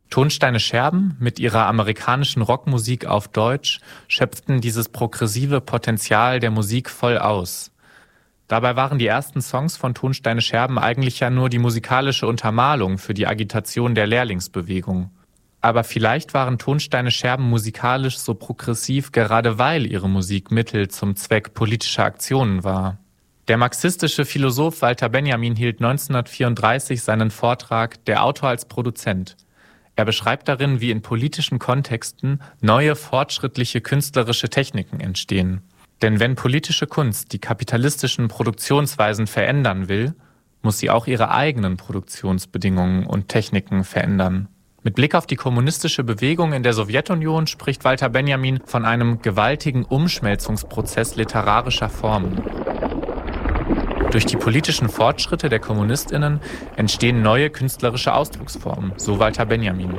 Tonsteine Scherben mit ihrer amerikanischen Rockmusik auf Deutsch schöpften dieses progressive Potenzial der Musik voll aus. Dabei waren die ersten Songs von Tonsteine Scherben eigentlich ja nur die musikalische Untermalung für die Agitation der Lehrlingsbewegung. Aber vielleicht waren Tonsteine Scherben musikalisch so progressiv, gerade weil ihre Musik Mittel zum Zweck politischer Aktionen war. Der marxistische Philosoph Walter Benjamin hielt 1934 seinen Vortrag »Der Autor als Produzent«. Er beschreibt darin, wie in politischen Kontexten neue, fortschrittliche künstlerische Techniken entstehen. Denn wenn politische Kunst die kapitalistischen Produktionsweisen verändern will, muss sie auch ihre eigenen Produktionsbedingungen und Techniken verändern. Mit Blick auf die kommunistische Bewegung in der Sowjetunion spricht Walter Benjamin von einem gewaltigen Umschmelzungsprozess literarischer Formen. Durch die politischen Fortschritte der KommunistInnen entstehen neue künstlerische Ausdrucksformen, so Walter Benjamin.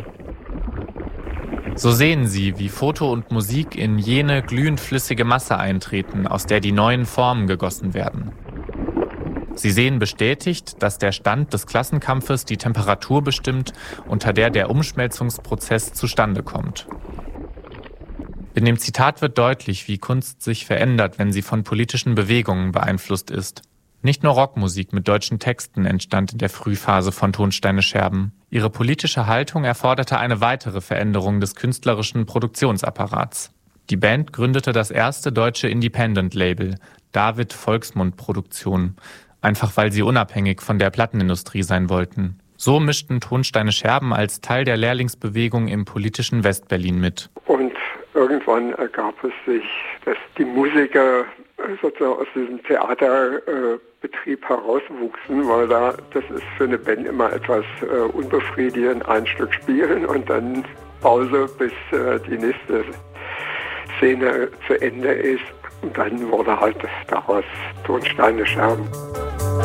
So sehen sie, wie Foto und Musik in jene glühend flüssige Masse eintreten, aus der die neuen Formen gegossen werden. Sie sehen bestätigt, dass der Stand des Klassenkampfes die Temperatur bestimmt, unter der der Umschmelzungsprozess zustande kommt. In dem Zitat wird deutlich, wie Kunst sich verändert, wenn sie von politischen Bewegungen beeinflusst ist. Nicht nur Rockmusik mit deutschen Texten entstand in der Frühphase von Tonsteine Scherben. Ihre politische Haltung erforderte eine weitere Veränderung des künstlerischen Produktionsapparats. Die Band gründete das erste deutsche Independent-Label, David Volksmund Produktion, einfach weil sie unabhängig von der Plattenindustrie sein wollten. So mischten Tonsteine Scherben als Teil der Lehrlingsbewegung im politischen Westberlin mit. Und irgendwann ergab es sich, dass die Musiker sozusagen aus diesem Theaterbetrieb herauswuchsen, weil das ist für eine Band immer etwas unbefriedigend, ein Stück spielen und dann Pause, bis die nächste Szene zu Ende ist. Und dann wurde halt daraus Tonsteine Scherben.